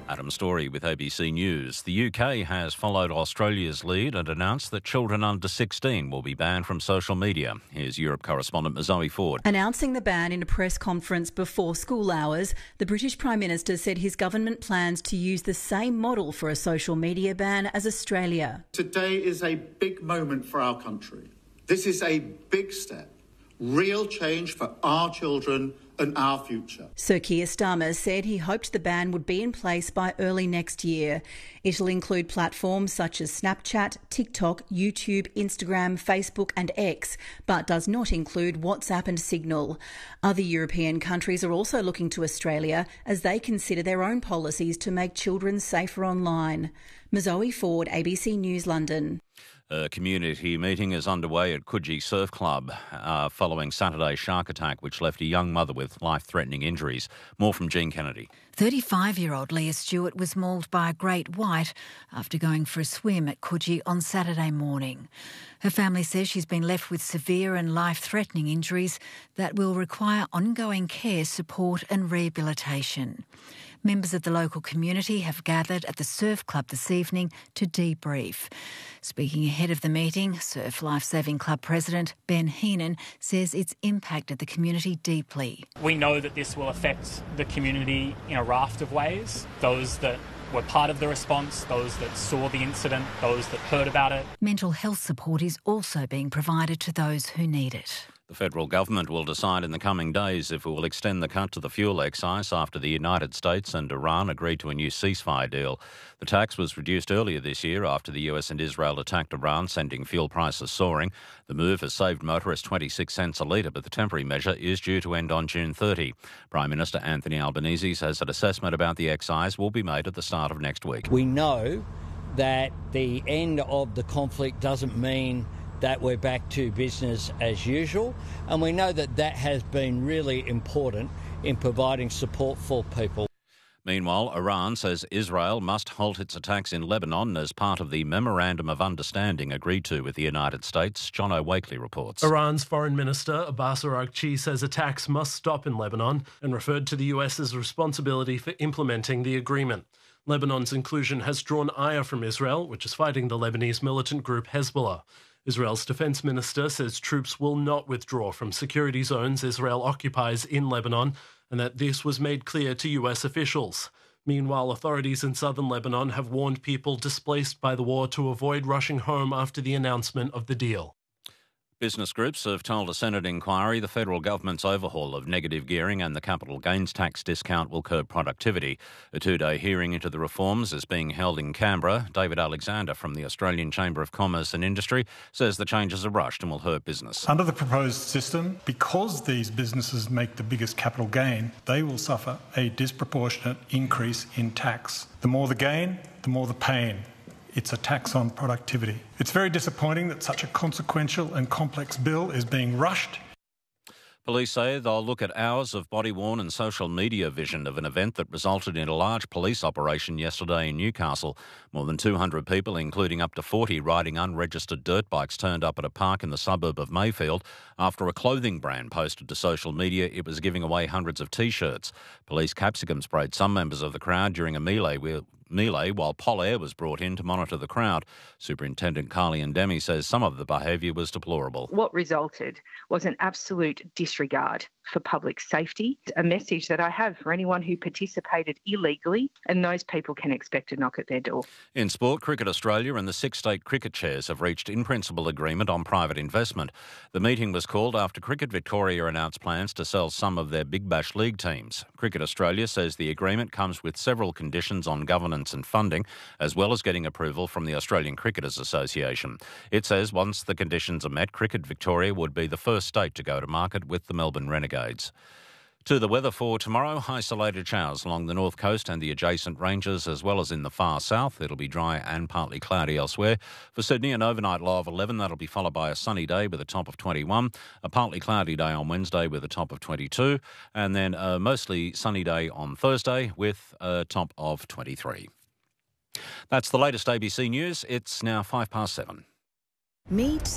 Adam Story with ABC News. The UK has followed Australia's lead and announced that children under 16 will be banned from social media. Here's Europe correspondent Zoe Ford. Announcing the ban in a press conference before school hours, the British Prime Minister said his government plans to use the same model for a social media ban as Australia. Today is a big moment for our country. This is a big step, real change for our children and our future. Sir Keir Starmer said he hoped the ban would be in place by early next year. It'll include platforms such as Snapchat, TikTok, YouTube, Instagram, Facebook and X, but does not include WhatsApp and Signal. Other European countries are also looking to Australia as they consider their own policies to make children safer online. Zoe Ford, ABC News, London. A community meeting is underway at Coogee Surf Club following Saturday's shark attack, which left a young mother with life-threatening injuries. More from Jean Kennedy. 35-year-old Leah Stewart was mauled by a great white after going for a swim at Coogee on Saturday morning. Her family says she's been left with severe and life-threatening injuries that will require ongoing care, support and rehabilitation. Members of the local community have gathered at the surf club this evening to debrief. Speaking ahead of the meeting, Surf Lifesaving Club President Ben Heenan says it's impacted the community deeply. We know that this will affect the community in a raft of ways. Those that were part of the response, those that saw the incident, those that heard about it. Mental health support is also being provided to those who need it. The federal government will decide in the coming days if it will extend the cut to the fuel excise after the United States and Iran agreed to a new ceasefire deal. The tax was reduced earlier this year after the US and Israel attacked Iran, sending fuel prices soaring. The move has saved motorists 26 cents a litre, but the temporary measure is due to end on June 30. Prime Minister Anthony Albanese says an assessment about the excise will be made at the start of next week. We know that the end of the conflict doesn't mean that we're back to business as usual, and we know that that has been really important in providing support for people. Meanwhile, Iran says Israel must halt its attacks in Lebanon as part of the Memorandum of Understanding agreed to with the United States. John O'Wakely reports. Iran's Foreign Minister Abbas Araghchi says attacks must stop in Lebanon and referred to the US's responsibility for implementing the agreement. Lebanon's inclusion has drawn ire from Israel, which is fighting the Lebanese militant group Hezbollah. Israel's defense minister says troops will not withdraw from security zones Israel occupies in Lebanon and that this was made clear to US officials. Meanwhile, authorities in southern Lebanon have warned people displaced by the war to avoid rushing home after the announcement of the deal. Business groups have told a Senate inquiry the federal government's overhaul of negative gearing and the capital gains tax discount will curb productivity. A two-day hearing into the reforms is being held in Canberra. David Alexander from the Australian Chamber of Commerce and Industry says the changes are rushed and will hurt business. Under the proposed system, because these businesses make the biggest capital gain, they will suffer a disproportionate increase in tax. The more the gain, the more the pain. It's a tax on productivity. It's very disappointing that such a consequential and complex bill is being rushed. Police say they'll look at hours of body-worn and social media vision of an event that resulted in a large police operation yesterday in Newcastle. More than 200 people, including up to 40 riding unregistered dirt bikes, turned up at a park in the suburb of Mayfield after a clothing brand posted to social media it was giving away hundreds of T-shirts. Police capsicum sprayed some members of the crowd during a melee while Pol Air was brought in to monitor the crowd. Superintendent Carly Ndemi says some of the behaviour was deplorable. What resulted was an absolute disregard for public safety, a message that I have for anyone who participated illegally, and those people can expect a knock at their door. In sport, Cricket Australia and the 6 state cricket chairs have reached in-principle agreement on private investment. The meeting was called after Cricket Victoria announced plans to sell some of their Big Bash League teams. Cricket Australia says the agreement comes with several conditions on governance and funding, as well as getting approval from the Australian Cricketers Association. It says once the conditions are met, Cricket Victoria would be the first state to go to market with the Melbourne Renegades. To the weather for tomorrow, isolated showers along the north coast and the adjacent ranges as well as in the far south. It'll be dry and partly cloudy elsewhere. For Sydney, an overnight low of 11. That'll be followed by a sunny day with a top of 21. A partly cloudy day on Wednesday with a top of 22. And then a mostly sunny day on Thursday with a top of 23. That's the latest ABC News. It's now 7:05. Meet